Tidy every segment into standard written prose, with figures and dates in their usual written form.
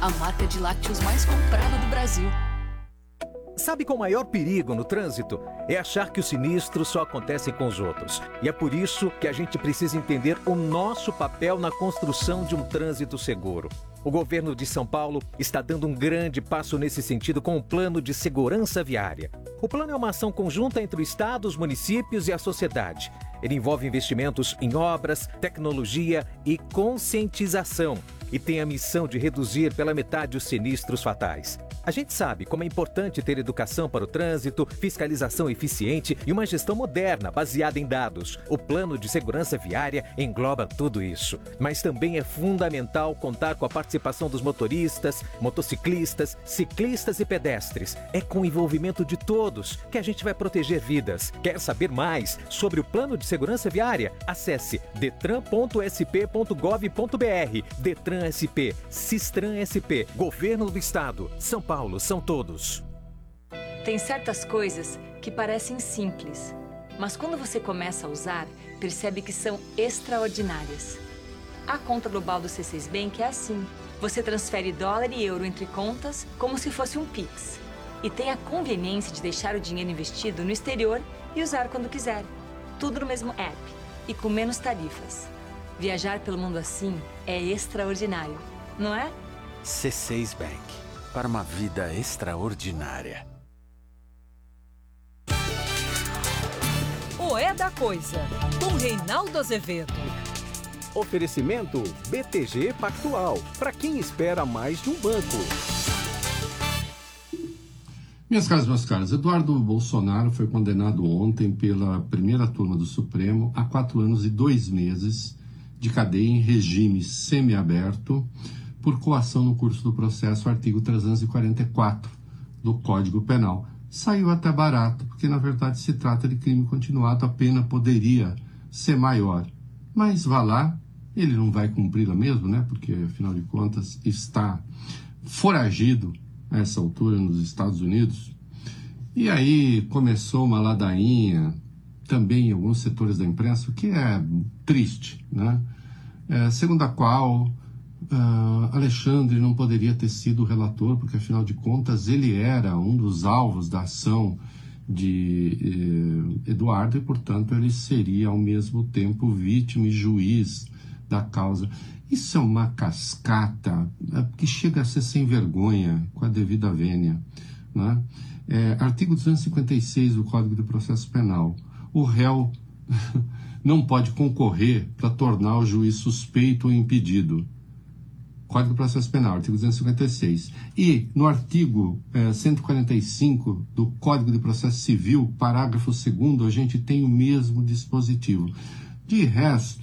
a marca de lácteos mais comprada do Brasil. Sabe qual o maior perigo no trânsito? É achar que os sinistros só acontecem com os outros. E é por isso que a gente precisa entender o nosso papel na construção de um trânsito seguro. O governo de São Paulo está dando um grande passo nesse sentido com o Plano de Segurança Viária. O plano é uma ação conjunta entre o Estado, os municípios e a sociedade. Ele envolve investimentos em obras, tecnologia e conscientização. E tem a missão de reduzir pela metade os sinistros fatais. A gente sabe como é importante ter educação para o trânsito, fiscalização eficiente e uma gestão moderna baseada em dados. O Plano de Segurança Viária engloba tudo isso. Mas também é fundamental contar com a participação dos motoristas, motociclistas, ciclistas e pedestres. É com o envolvimento de todos que a gente vai proteger vidas. Quer saber mais sobre o Plano de Segurança Viária? Acesse detran.sp.gov.br. Detran SP, Sistran SP, Governo do Estado, São Paulo, são todos. Tem certas coisas que parecem simples, mas quando você começa a usar, percebe que são extraordinárias. A conta global do C6 Bank é assim. Você transfere dólar e euro entre contas como se fosse um Pix. E tem a conveniência de deixar o dinheiro investido no exterior e usar quando quiser. Tudo no mesmo app e com menos tarifas. Viajar pelo mundo assim é extraordinário, não é? C6 Bank. Para uma vida extraordinária. O É da Coisa, com Reinaldo Azevedo. Oferecimento BTG Pactual, para quem espera mais de um banco. Minhas caras, meus caros, Eduardo Bolsonaro foi condenado ontem pela primeira turma do Supremo a 4 anos e 2 meses de cadeia em regime semiaberto por coação no curso do processo, artigo 344 do Código Penal. Saiu até barato, porque na verdade se trata de crime continuado, a pena poderia ser maior. Mas vá lá, ele não vai cumpri-la mesmo, né? Porque afinal de contas está foragido a essa altura nos Estados Unidos. E aí começou uma ladainha também em alguns setores da imprensa, o que é triste, né? Segundo a qual Alexandre não poderia ter sido o relator, porque afinal de contas ele era um dos alvos da ação de Eduardo e, portanto, ele seria ao mesmo tempo vítima e juiz da causa. Isso é uma cascata que chega a ser sem vergonha, com a devida vênia, né? Artigo 256 do Código de Processo Penal. O réu não pode concorrer para tornar o juiz suspeito ou impedido. Código de Processo Penal, artigo 256. E no artigo 145 do Código de Processo Civil, parágrafo 2º, a gente tem o mesmo dispositivo. De resto,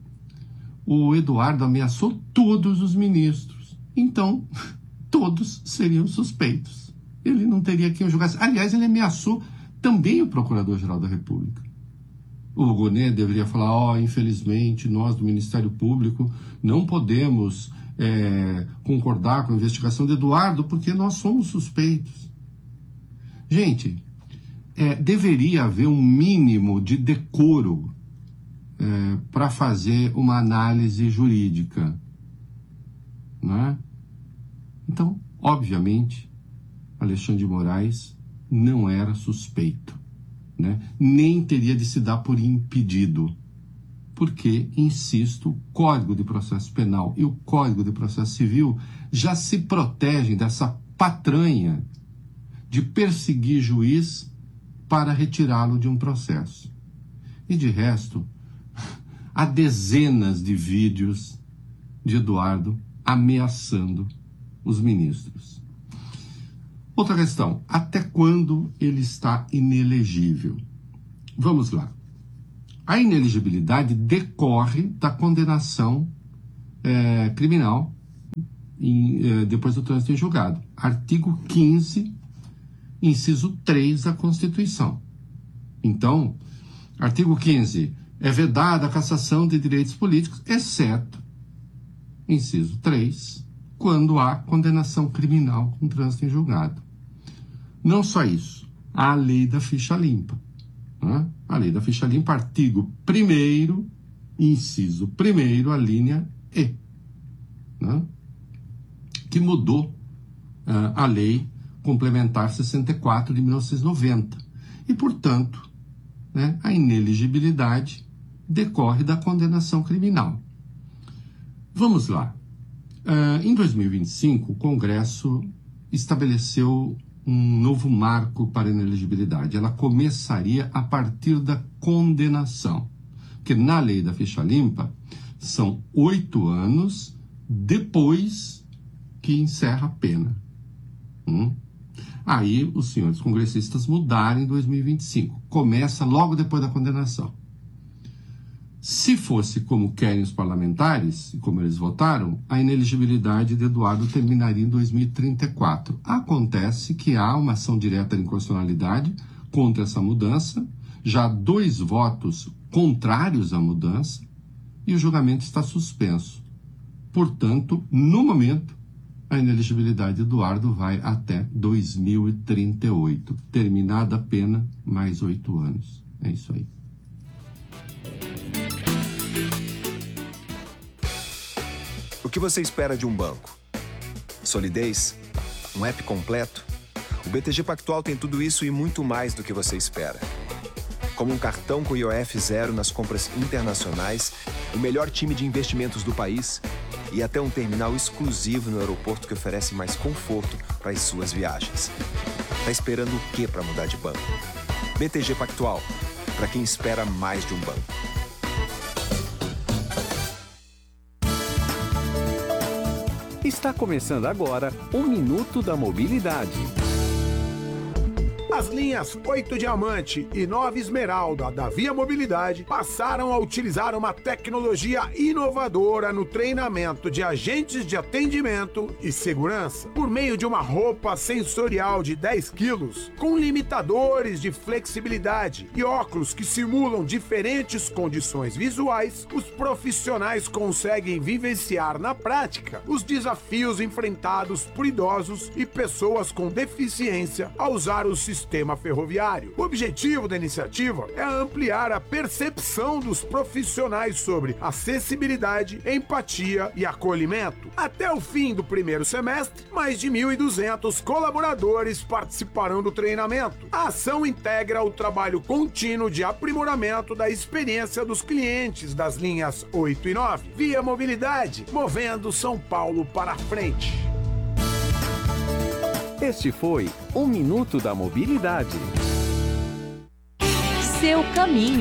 o Eduardo ameaçou todos os ministros. Então, todos seriam suspeitos. Ele não teria quem o julgasse. Aliás, ele ameaçou também o Procurador-Geral da República. O Gonê deveria falar, infelizmente, nós do Ministério Público não podemos concordar com a investigação de Eduardo porque nós somos suspeitos. Gente, deveria haver um mínimo de decoro para fazer uma análise jurídica, não é? Então, obviamente, Alexandre de Moraes não era suspeito, né? Nem teria de se dar por impedido, porque, insisto, o Código de Processo Penal e o Código de Processo Civil já se protegem dessa patranha de perseguir juiz para retirá-lo de um processo. E de resto, há dezenas de vídeos de Eduardo ameaçando os ministros. Outra questão, até quando ele está inelegível? Vamos lá. A inelegibilidade decorre da condenação criminal depois do trânsito em julgado. Artigo 15, inciso 3 da Constituição. Então, artigo 15, é vedada a cassação de direitos políticos, exceto, inciso 3, quando há condenação criminal com trânsito em julgado. Não só isso, há a lei da ficha limpa. Né? A lei da ficha limpa, artigo 1º, inciso 1º, a linha E. Né? Que que mudou a Lei Complementar 64 de 1990. E, portanto, né, a ineligibilidade decorre da condenação criminal. Vamos lá. Em 2025, o Congresso estabeleceu um novo marco para a inelegibilidade. Ela começaria a partir da condenação. Porque na lei da ficha limpa, são 8 anos depois que encerra a pena. Aí os senhores congressistas mudaram em 2025. Começa logo depois da condenação. Se fosse como querem os parlamentares, e como eles votaram, a ineligibilidade de Eduardo terminaria em 2034. Acontece que há uma ação direta de inconstitucionalidade contra essa mudança, já há 2 votos contrários à mudança, e o julgamento está suspenso. Portanto, no momento, a ineligibilidade de Eduardo vai até 2038. Terminada a pena, mais 8 anos. É isso aí. O que você espera de um banco? Solidez? Um app completo? O BTG Pactual tem tudo isso e muito mais do que você espera. Como um cartão com IOF zero nas compras internacionais, o melhor time de investimentos do país e até um terminal exclusivo no aeroporto que oferece mais conforto para as suas viagens. Tá esperando o quê para mudar de banco? BTG Pactual, para quem espera mais de um banco. Está começando agora o Minuto da Mobilidade. As linhas 8 Diamante e 9 Esmeralda da Via Mobilidade passaram a utilizar uma tecnologia inovadora no treinamento de agentes de atendimento e segurança por meio de uma roupa sensorial de 10 quilos com limitadores de flexibilidade e óculos que simulam diferentes condições visuais. Os profissionais conseguem vivenciar na prática os desafios enfrentados por idosos e pessoas com deficiência ao usar o sistema ferroviário. O objetivo da iniciativa é ampliar a percepção dos profissionais sobre acessibilidade, empatia e acolhimento. Até o fim do primeiro semestre, mais de 1.200 colaboradores participarão do treinamento. A ação integra o trabalho contínuo de aprimoramento da experiência dos clientes das linhas 8 e 9. Via Mobilidade, movendo São Paulo para a frente. Este foi o Minuto da Mobilidade. Seu caminho.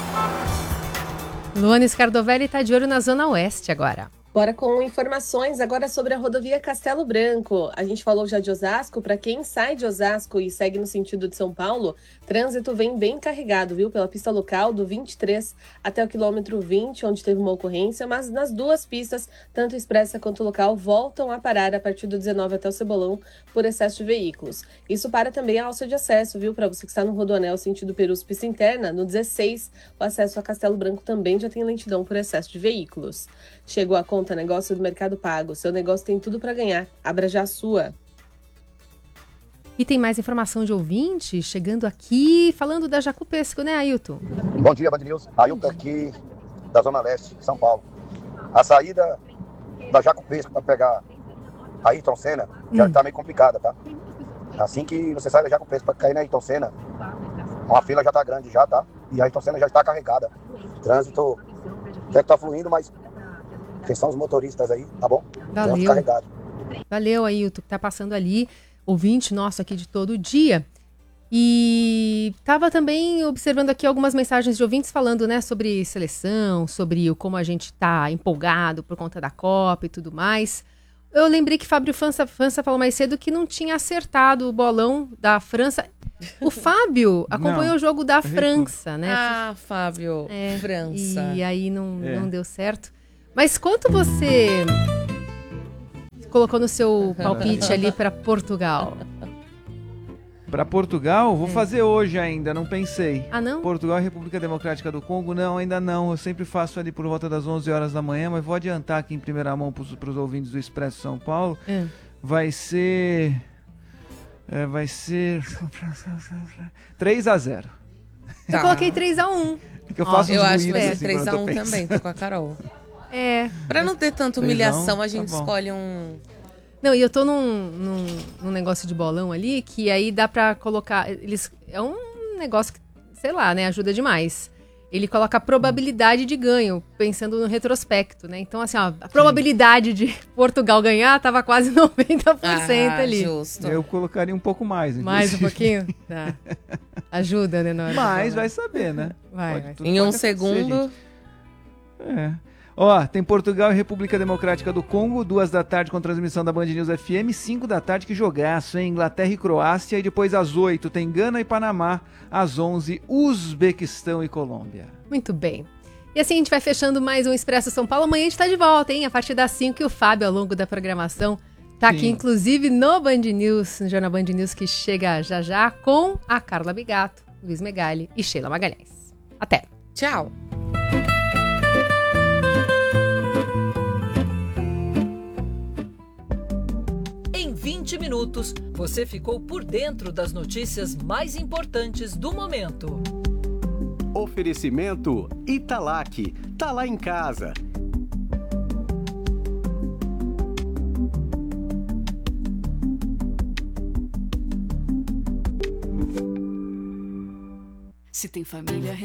Luana Scardovelli está de olho na Zona Oeste agora. Bora com informações agora sobre a rodovia Castelo Branco. A gente falou já de Osasco. Para quem sai de Osasco e segue no sentido de São Paulo, trânsito vem bem carregado, viu? Pela pista local do 23 até o quilômetro 20, onde teve uma ocorrência, mas nas 2 pistas, tanto expressa quanto local, voltam a parar a partir do 19 até o Cebolão por excesso de veículos. Isso para também a alça de acesso, viu? Para você que está no Rodoanel sentido Perus pista interna, no 16, o acesso a Castelo Branco também já tem lentidão por excesso de veículos. Chegou a conta negócio do Mercado Pago. Seu negócio tem tudo para ganhar. Abra já a sua. E tem mais informação de ouvinte chegando aqui, falando da Jacupesco, né, Ailton? Bom dia, Band News. Ailton aqui da Zona Leste, São Paulo. A saída da Jacupesco para pegar a Ayrton Senna já está meio complicada, tá? Assim que você sai da Jacupesco para cair na Ayrton Senna, uma fila já está grande já, tá? E a Ayrton Senna já está carregada. O trânsito até que está fluindo, mas atenção os motoristas aí, tá bom? Valeu. Carregado. Valeu, Ailton, que tá passando ali, ouvinte nosso aqui de todo dia. E tava também observando aqui algumas mensagens de ouvintes falando, né, sobre seleção, sobre como a gente tá empolgado por conta da Copa e tudo mais. Eu lembrei que Fábio França falou mais cedo que não tinha acertado o bolão da França. O Fábio acompanhou o jogo da França, né? Ah, Fábio, França. E aí não deu certo. Mas quanto você colocou no seu palpite ali para Portugal? Para Portugal? Vou fazer hoje ainda, não pensei. Ah, não? Portugal e República Democrática do Congo? Não, ainda não. Eu sempre faço ali por volta das 11 horas da manhã, mas vou adiantar aqui em primeira mão para os ouvintes do Expresso São Paulo. Vai ser 3-0. Eu coloquei 3-1. Eu faço eu acho que vai assim, ser 3-1 também, tô com a Carol. É. Pra não ter tanta humilhação, a gente escolhe um Não, e eu tô num negócio de bolão ali, que aí dá pra colocar... É um negócio que, sei lá, né, ajuda demais. Ele coloca a probabilidade de ganho, pensando no retrospecto, né? Então, assim, ó, a probabilidade de Portugal ganhar tava quase 90% ali. Justo. Eu colocaria um pouco mais. Mais um pouquinho? Tá. Ajuda, né? Mas vai saber, né? Vai. Em um segundo... Ó, tem Portugal e República Democrática do Congo, 2h com transmissão da Band News FM, 5h, que jogaço, hein? Inglaterra e Croácia, e depois às 8 tem Gana e Panamá, às 11 Uzbequistão e Colômbia. Muito bem. E assim a gente vai fechando mais um Expresso São Paulo. Amanhã a gente tá de volta, hein? A partir das 5, e o Fábio, ao longo da programação, tá aqui, inclusive, no Band News, no Jornal Band News, que chega já com a Carla Bigato, Luiz Megali e Sheila Magalhães. Até. Tchau. Em 20 minutos, você ficou por dentro das notícias mais importantes do momento. Oferecimento Italac. Tá lá em casa. Se tem família